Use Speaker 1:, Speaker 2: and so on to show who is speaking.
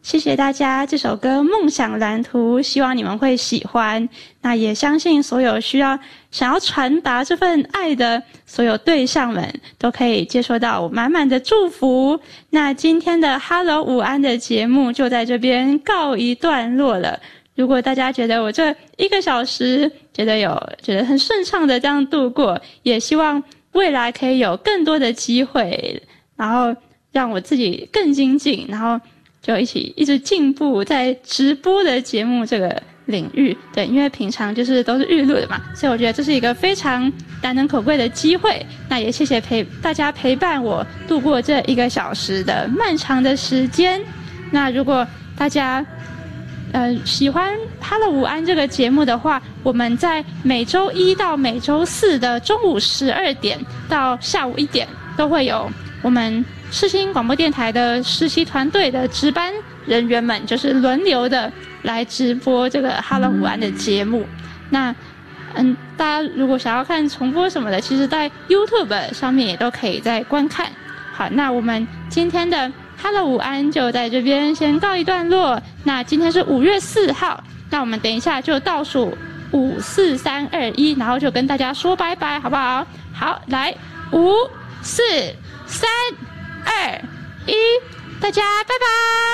Speaker 1: 谢谢大家，这首歌《梦想蓝图》，希望你们会喜欢。那也相信所有想要传达这份爱的所有对象们，都可以接受到我满满的祝福。那今天的 Hello 午安的节目就在这边告一段落了。如果大家觉得我这1个小时觉得很顺畅的这样度过，也希望未来可以有更多的机会，然后让我自己更精进，然后就一直进步在直播的节目这个领域。对，因为平常都是预录的嘛，所以我觉得这是一个非常难能可贵的机会。那也谢谢大家陪伴我度过这1个小时的漫长的时间。那如果大家喜欢 Hello 午安这个节目的话，我们在每周1到每周4的中午12点到下午1点都会有我们世新广播电台的实习团队的值班人员们，就是轮流的来直播这个 Hello 午安的节目。那大家如果想要看重播什么的，其实在 YouTube 上面也都可以再观看。好，那我们今天的 Hello 午安就在这边先告一段落。那今天是5月4号，那我们等一下就倒数5、4、3、2、1，然后就跟大家说拜拜，好不好？好，来5、4、3、2、1，大家拜拜。